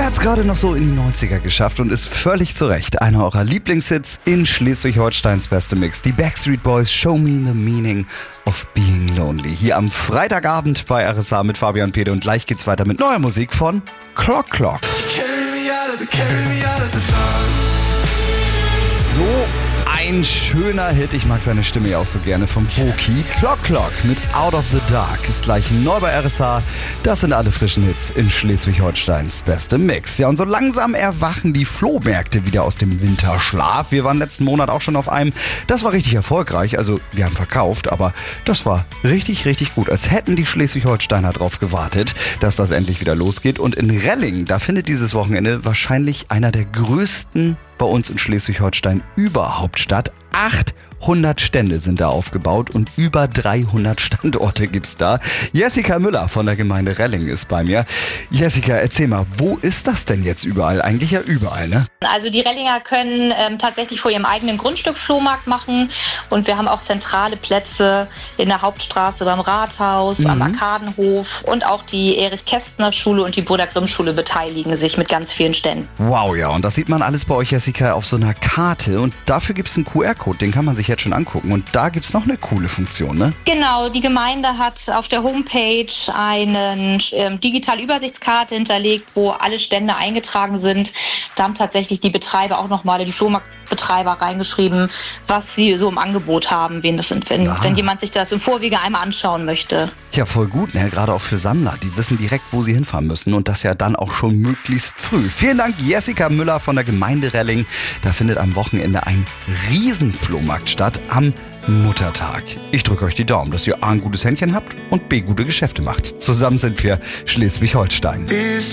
Er hat's gerade noch so in die 90er geschafft und ist völlig zu Recht einer eurer Lieblingshits in Schleswig-Holsteins beste Mix. Die Backstreet Boys, Show Me the Meaning of Being Lonely. Hier am Freitagabend bei RSA mit Fabian Pede und gleich geht's weiter mit neuer Musik von Clock Clock. So ein schöner Hit, ich mag seine Stimme ja auch so gerne, vom Boki. Clock Clock mit Out of the Dark ist gleich neu bei RSA. Das sind alle frischen Hits in Schleswig-Holsteins beste Mix. Ja, und so langsam erwachen die Flohmärkte wieder aus dem Winterschlaf. Wir waren letzten Monat auch schon auf einem. Das war richtig erfolgreich, also wir haben verkauft, aber das war richtig, richtig gut. Als hätten die Schleswig-Holsteiner drauf gewartet, dass das endlich wieder losgeht. Und in Relling, da findet dieses Wochenende wahrscheinlich einer der größten bei uns in Schleswig-Holstein überhaupt statt. 800 Stände sind da aufgebaut und über 300 Standorte gibt's da. Jessica Müller von der Gemeinde Relling ist bei mir. Jessica, erzähl mal, wo ist das denn jetzt überall? Eigentlich ja überall, ne? Also die Rellinger können tatsächlich vor ihrem eigenen Grundstück Flohmarkt machen und wir haben auch zentrale Plätze in der Hauptstraße, beim Rathaus, am Arkadenhof und auch die Erich-Kästner-Schule und die Brüder-Grimm-Schule beteiligen sich mit ganz vielen Ständen. Wow, ja, und das sieht man alles bei euch, Jessica, auf so einer Karte und dafür gibt's einen QR-Code, den kann man sich jetzt schon angucken und da gibt's noch eine coole Funktion, ne? Genau, die Gemeinde hat auf der Homepage eine digitale Übersichtskarte hinterlegt, wo alle Stände eingetragen sind. Da haben tatsächlich die Betreiber auch nochmal, die Flohmarktbetreiber reingeschrieben, was sie so im Angebot haben, wenn jemand sich das im Vorwege einmal anschauen möchte. Tja, voll gut, ne? Gerade auch für Sammler, die wissen direkt, wo sie hinfahren müssen und das ja dann auch schon möglichst früh. Vielen Dank, Jessica Müller von der Gemeinde Relling. Da findet am Wochenende ein Riesenflohmarkt statt am Muttertag. Ich drücke euch die Daumen, dass ihr A, ein gutes Händchen habt und B, gute Geschäfte macht. Zusammen sind wir Schleswig-Holstein.